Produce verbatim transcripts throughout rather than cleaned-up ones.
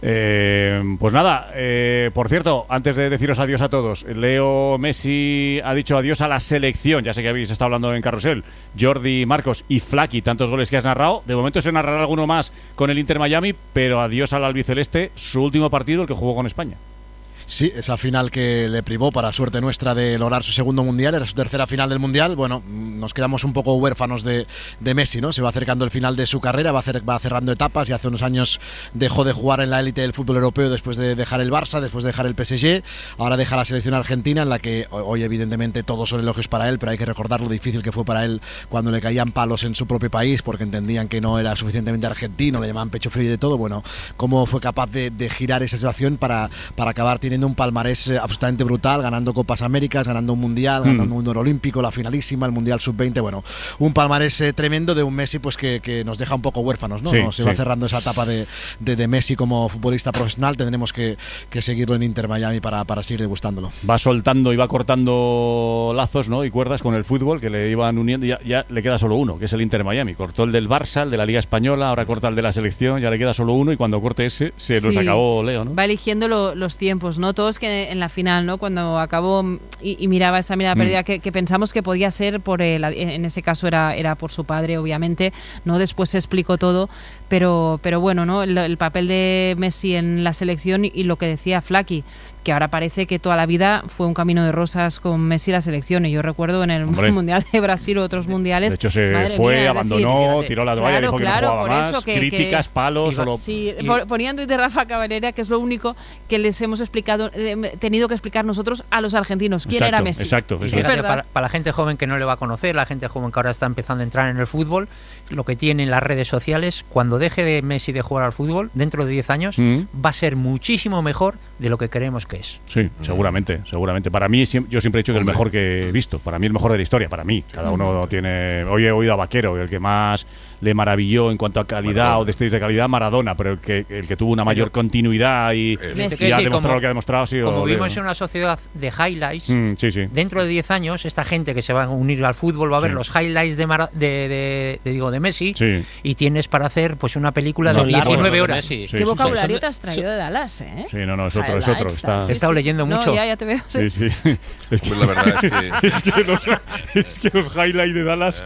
Eh, pues nada, eh, por cierto, antes de deciros adiós a todos, Leo Messi ha dicho adiós a la selección. Ya sé que habéis estado hablando en Carrusel. Jordi, Marcos y Flaky, tantos goles que has narrado. De momento se narrará alguno más con el Inter Miami, pero adiós al albiceleste, su último partido, el que jugó con España. Sí, esa final que le privó, para suerte nuestra, de lograr su segundo mundial, era su tercera final del mundial. Bueno, nos quedamos un poco huérfanos de, de Messi, ¿no? Se va acercando el final de su carrera, va, hacer, va cerrando etapas, y hace unos años dejó de jugar en la élite del fútbol europeo después de dejar el Barça, después de dejar el P S G. Ahora deja la selección argentina, en la que hoy evidentemente todos son elogios para él, pero hay que recordar lo difícil que fue para él cuando le caían palos en su propio país porque entendían que no era suficientemente argentino, le llamaban pecho frío y de todo. Bueno, cómo fue capaz de, de girar esa situación para, para acabar teniendo un palmarés absolutamente brutal, ganando Copas Américas, ganando un Mundial, ganando mm. un Oro Olímpico, la finalísima, el Mundial sub veinte. Bueno, un palmarés eh, tremendo de un Messi pues que, que nos deja un poco huérfanos, ¿no? Sí, no se sí. va cerrando esa etapa de, de, de Messi como futbolista profesional. Tendremos que, que seguirlo en Inter Miami para, para seguir degustándolo. Va soltando y va cortando lazos, ¿no? Y cuerdas con el fútbol que le iban uniendo. Ya, ya le queda solo uno, que es el Inter Miami. Cortó el del Barça, el de la Liga Española, ahora corta el de la selección, ya le queda solo uno, y cuando corte ese se nos sí. acabó Leo, ¿no? Va eligiendo lo, los tiempos, ¿no? Todos que en la final, ¿no? Cuando acabó y, y miraba esa mirada mm. perdida que, que pensamos que podía ser por el, en ese caso era, era por su padre, obviamente, ¿no? Después se explicó todo, pero, pero bueno, ¿no? El, el papel de Messi en la selección y, y lo que decía Flaky, que ahora parece que toda la vida fue un camino de rosas con Messi y la selección. Y yo recuerdo en el Hombre. Mundial de Brasil o otros mundiales. De hecho, se fue, mía, abandonó, decir, tiró la toalla, claro, dijo que claro, no jugaba más. Que, críticas, que, palos. Iba, solo... Sí, y... ponía en Twitter Rafa Cavalera que es lo único que les hemos explicado, eh, tenido que explicar nosotros a los argentinos. ¿Quién exacto, era Messi? Exacto, es es para, para la gente joven que no le va a conocer, la gente joven que ahora está empezando a entrar en el fútbol, lo que tiene en las redes sociales, cuando deje de Messi de jugar al fútbol, dentro de diez años, mm. va a ser muchísimo mejor de lo que creemos que es. Sí, seguramente, seguramente. Para mí, yo siempre he dicho que el mejor que he visto, para mí el mejor de la historia, para mí. Cada uno tiene... Hoy he oído a Vaquero, el que más le maravilló en cuanto a calidad Maradona. O destellos de calidad, Maradona, pero el que, el que tuvo una mayor pero, continuidad y, Messi. y ha decir, demostrado como, lo que ha demostrado. Sí, como vivimos en una sociedad de highlights, mm, sí, sí. dentro de diez años, esta gente que se va a unir al fútbol va a ver sí. los highlights de, Mara, de, de, de, digo, de Messi sí. y tienes para hacer pues una película no, de diecinueve largo, horas. Sí, ¿Qué sí, vocabulario sí, te has traído de Dallas, eh? Sí, no, no, es otro, es otro. Está... He estado leyendo no, mucho. Ya, ya te veo. Sí, sí. Es que, pues la verdad es que... es, que los, es que los highlights de Dallas...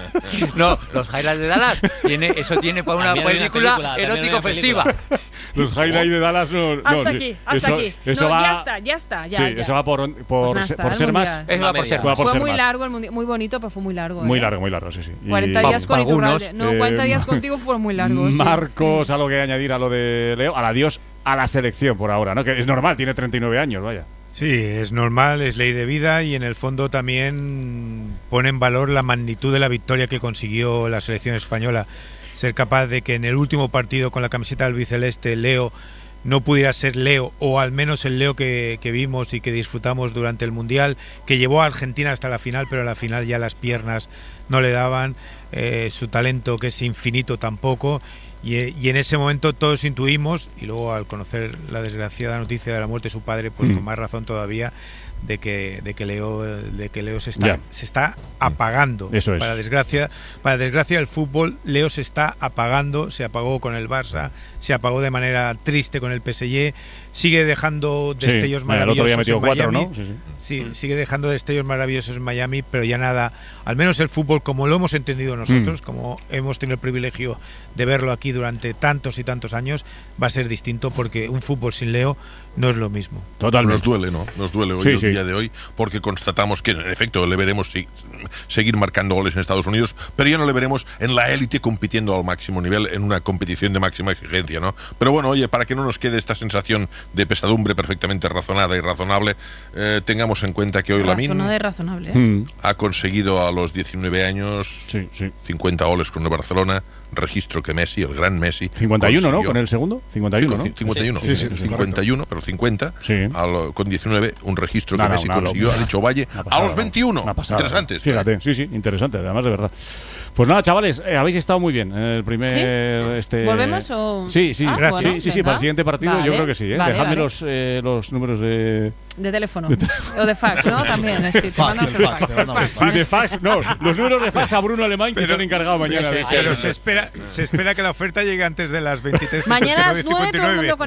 No, los highlights de Dallas, tiene, eso tiene para una película, una película erótico festiva. Los highlights de Dallas no... no hasta aquí, hasta eso, aquí. Eso no, va, ya está, ya está. Ya, sí, ya. eso va por, por, pues por ser más... Eso va por ser más. Fue ser muy más. largo, el mundial, muy bonito, pero fue muy largo. Muy ¿eh? largo, muy largo, sí, sí. cuarenta y, días con Iturralde. No, eh, cuarenta días contigo fueron muy largos. Marcos, sí. algo que añadir a lo de Leo, al adiós a la selección por ahora, ¿no? Que es normal, tiene treinta y nueve años, vaya. Sí, es normal, es ley de vida y en el fondo también pone en valor la magnitud de la victoria que consiguió la selección española. Ser capaz de que en el último partido con la camiseta albiceleste Leo no pudiera ser Leo, o al menos el Leo que, que vimos y que disfrutamos durante el Mundial, que llevó a Argentina hasta la final, pero a la final ya las piernas no le daban, eh, su talento que es infinito tampoco. Y, y en ese momento todos intuimos, y luego al conocer la desgraciada noticia de la muerte de su padre, pues mm. con más razón todavía, de que de que Leo de que Leo se está yeah. se está apagando. Eso es. Para desgracia, para desgracia del fútbol, Leo se está apagando, se apagó con el Barça, se apagó de manera triste con el P S G, sigue dejando destellos sí, maravillosos. El otro día metió en cuatro, Miami. ¿no? Sí, sí. sí, mm. sigue dejando destellos maravillosos en Miami, pero ya nada, al menos el fútbol como lo hemos entendido nosotros, mm. como hemos tenido el privilegio de verlo aquí durante tantos y tantos años, va a ser distinto, porque un fútbol sin Leo no es lo mismo. Totalmente. Nos duele, ¿no? Nos duele hoy, sí, el sí. día de hoy, porque constatamos que en efecto le veremos si, seguir marcando goles en Estados Unidos, pero ya no le veremos en la élite compitiendo al máximo nivel en una competición de máxima exigencia, ¿no? Pero bueno, oye, para que no nos quede esta sensación de pesadumbre perfectamente razonada y razonable, eh, tengamos en cuenta que hoy Lamine Razonada y razonable, ¿eh? mm. ha conseguido a los diecinueve años sí, sí. cincuenta goles con el Barcelona, registro que Messi, el gran Messi, cincuenta y uno, consiguió. ¿no? Con el segundo, cincuenta y uno, sí, ¿no? cincuenta y uno, sí, sí, sí, cincuenta y uno, pero cincuenta, sí. a lo, con diecinueve, un registro no, que no, Messi no, consiguió, no, ha dicho Valle, pasada, a los veintiuno. Interesante. Fíjate, sí, sí, interesante, además de verdad. Pues nada, chavales, eh, habéis estado muy bien en el primer... ¿Sí? este ¿Volvemos o...? Sí, sí, ah, gracias. bueno, sí, sí, sí, para el siguiente partido vale, yo creo que sí, ¿eh? Vale, Dejadme vale. los, eh, los números de... De teléfono. de teléfono. O de fax, ¿no? También. Es decir, fax, te fax, fax. fax. Sí, de fax, no, los números de fax a Bruno Alemán, que pero, se han encargado mañana. Pero, de pero se espera, se espera que la oferta llegue antes de las veintitrés. Mañana a las nueve todo el mundo con